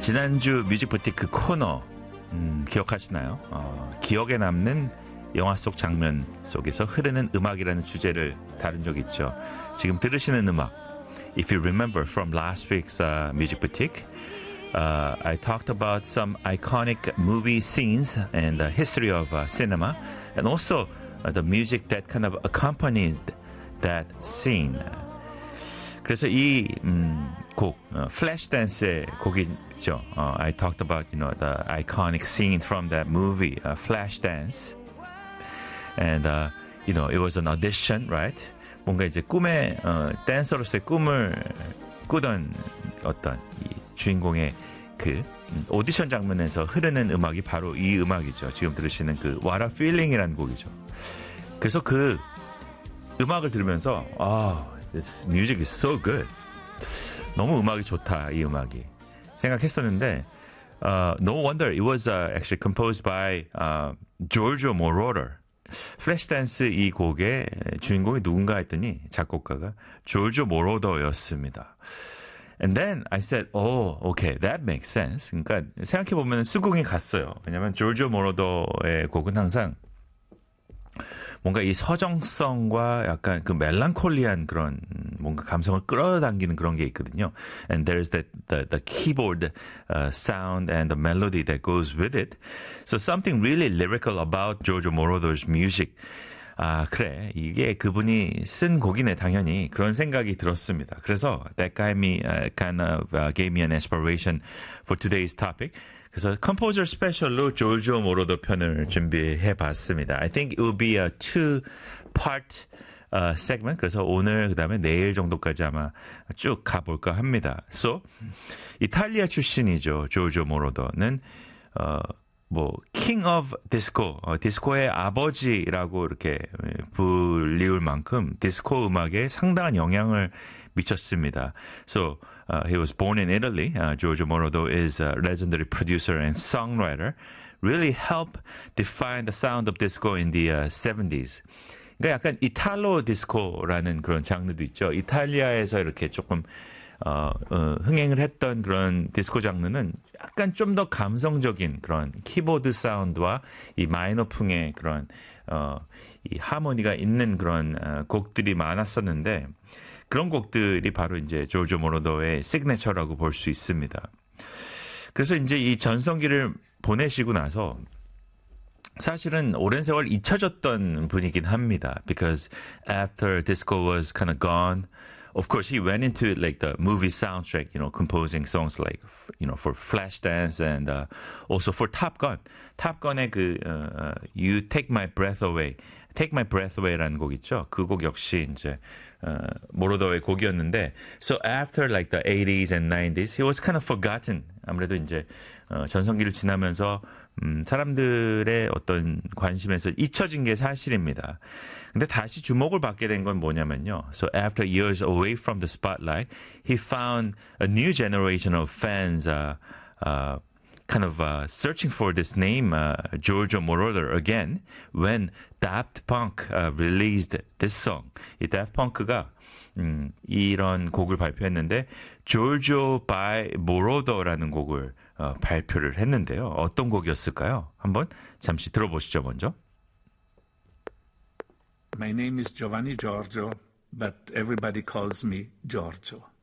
지난주 뮤직부티크 코너 기억하시나요? 기억에 남는 영화 속 장면 속에서 흐르는 음악이라는 주제를 다룬 적 있죠. 지금 들으시는 음악, if you remember from last week's Music Boutique, I talked about some iconic movie scenes and the history of cinema, and also the music that kind of accompanied that scene. 그래서 이 곡, Flashdance 곡이죠. I talked about, the iconic scene from that movie, Flashdance. And, it was an audition, right? 뭔가 이제 꿈의, 댄서로서의 꿈을 꾸던 어떤 이 주인공의 그 오디션 장면에서 흐르는 음악이 바로 이 음악이죠. 지금 들으시는 그 What a Feeling이라는 곡이죠. 그래서 그 음악을 들으면서, this music is so good. 너무 음악이 좋다, 이 음악이. 생각했었는데, no wonder it was actually composed by Giorgio Moroder. 플래시댄스 이 곡의 주인공이 누군가 했더니 작곡가가 조르조 모로더였습니다. And then I said, okay, that makes sense. 그러니까 생각해보면 수긍이 갔어요. 왜냐하면 조르조 모로더의 곡은 항상 뭔가 이 서정성과 약간 그 멜랑콜리한 그런 뭔가 감성을 끌어당기는 그런 게 있거든요. And there's the keyboard sound and the melody that goes with it. So something really lyrical about Giorgio Moroder's music. 그래. 이게 그분이 쓴 곡이네, 당연히. 그런 생각이 들었습니다. 그래서 that kind of gave me an inspiration for today's topic. 그래서 컴포저 스페셜로 조르조 모로더 편을 준비해 봤습니다. I think it will be a two-part segment. 그래서 오늘 그다음에 내일 정도까지 아마 쭉 가볼까 합니다. So 이탈리아 출신이죠. 조르조 모로더는 king of disco, 디스코의 아버지라고 이렇게 불리울 만큼 디스코 음악에 상당한 영향을 미쳤습니다. So he was born in Italy. Giorgio Moroder is a legendary producer and songwriter. Really helped define the sound of disco in the 70s. 그러니까 약간 이탈로 디스코라는 그런 장르도 있죠. 이탈리아에서 이렇게 조금 흥행을 했던 그런 디스코 장르는 약간 좀 더 감성적인 그런 키보드 사운드와 이 마이너풍의 그런 이 하모니가 있는 그런 곡들이 많았었는데 그런 곡들이 바로 이제 조르조 모로더의 시그니처라고 볼 수 있습니다. 그래서 이제 이 전성기를 보내시고 나서 사실은 오랜 세월 잊혀졌던 분이긴 합니다. Because after disco was kind of gone, of course, he went into like the movie soundtrack, composing songs like, for Flashdance and also for Top Gun. Top Gun의 그 You Take My Breath Away, Take My Breath Away라는 곡 있죠. 그 곡 역시 이제 모로더의 곡이었는데, so after like the 80s and 90s, he was kind of forgotten. 아무래도 이제 전성기를 지나면서 사람들의 어떤 관심에서 잊혀진 게 사실입니다. 근데 다시 주목을 받게 된 건 뭐냐면요. So after years away from the spotlight, he found a new generation of fans kind of searching for this name, Giorgio Moroder, again, when Daft Punk released this song. 이 Daft Punk가 이런 곡을 발표했는데 Giorgio by Moroder라는 곡을 발표를 했는데요. 어떤 곡이었을까요? 한번 잠시 들어보시죠, 먼저. My name is Giovanni Giorgio, but everybody calls me Giorgio.